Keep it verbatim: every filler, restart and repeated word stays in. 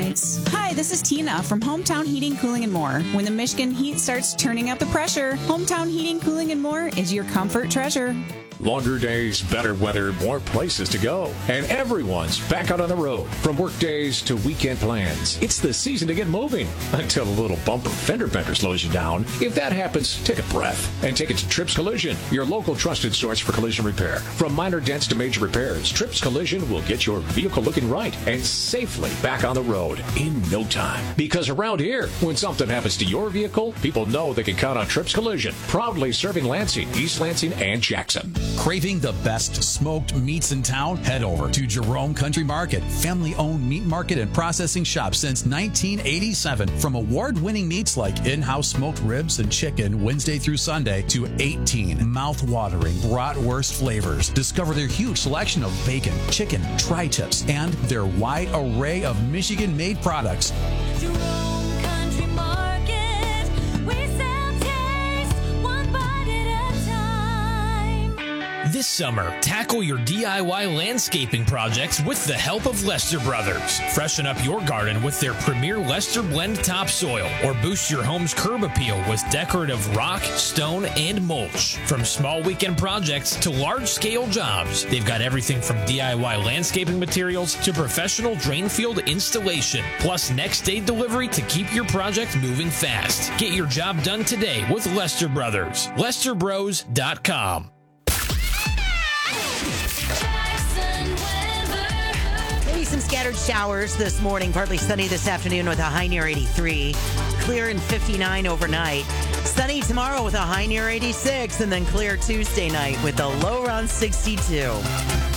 Insights. Hi, this is Tina from Hometown Heating, Cooling, and More. When the Michigan heat starts turning up the pressure, Hometown Heating, Cooling, and More is your comfort treasure. Longer days, better weather, more places to go. And everyone's back out on the road. From work days to weekend plans. It's the season to get moving. Until a little bumper fender bender slows you down. If that happens, take a breath and take it to Trips Collision, your local trusted source for collision repair. From minor dents to major repairs, Trips Collision will get your vehicle looking right and safely back on the road in no time. Because around here, when something happens to your vehicle, people know they can count on Trips Collision. Proudly serving Lansing, East Lansing, and Jackson. Craving the best smoked meats in town? Head over to Jerome Country Market, family-owned meat market and processing shop since nineteen eighty-seven. From award-winning meats like in-house smoked ribs and chicken Wednesday through Sunday to eighteen mouth-watering bratwurst flavors. Discover their huge selection of bacon, chicken, tri-tips, and their wide array of Michigan-made products. Jerome Country Market, we sell taste, one bite at a time. This summer, tackle your D I Y landscaping projects with the help of Lester Brothers. Freshen up your garden with their premier Lester Blend topsoil, or boost your home's curb appeal with decorative rock, stone, and mulch. From small weekend projects to large-scale jobs, they've got everything from D I Y landscaping materials to professional drain field installation, plus next-day delivery to keep your project moving fast. Get your job done today with Lester Brothers. lester bros dot com. Maybe some scattered showers this morning, partly sunny this afternoon with a high near eighty-three. Clear and fifty-nine overnight. Sunny tomorrow with a high near eighty-six, and then clear Tuesday night with a low around sixty-two.